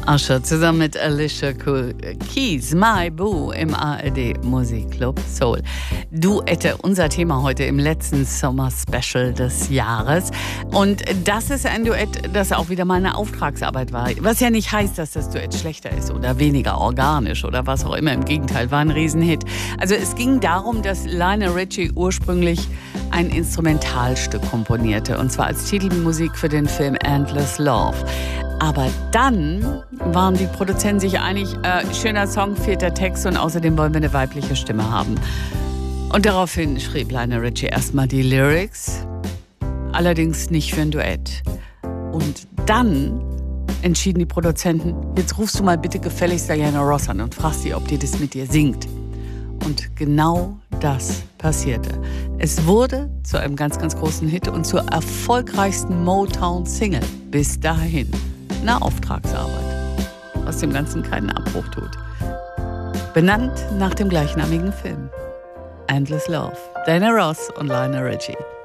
Usher zusammen mit Alicia Keys, My Boo im ARD Musikclub Soul. Duette, unser Thema heute im letzten Sommer Special des Jahres. Und das ist ein Duett, das auch wieder mal eine Auftragsarbeit war. Was ja nicht heißt, dass das Duett schlechter ist oder weniger organisch oder was auch immer. Im Gegenteil, war ein Riesenhit. Also es ging darum, dass Lionel Richie ursprünglich ein Instrumentalstück komponierte. Und zwar als Titelmusik für den Film Endless Love. Aber dann waren die Produzenten sich einig, schöner Song, fehlt der Text und außerdem wollen wir eine weibliche Stimme haben. Und daraufhin schrieb Lionel Richie erstmal die Lyrics, allerdings nicht für ein Duett. Und dann entschieden die Produzenten, jetzt rufst du mal bitte gefälligst Diana Ross an und fragst sie, ob die das mit dir singt. Und genau das passierte. Es wurde zu einem ganz, ganz großen Hit und zur erfolgreichsten Motown-Single bis dahin. Eine Auftragsarbeit, was dem Ganzen keinen Abbruch tut. Benannt nach dem gleichnamigen Film. Endless Love. Diana Ross und Lionel Richie.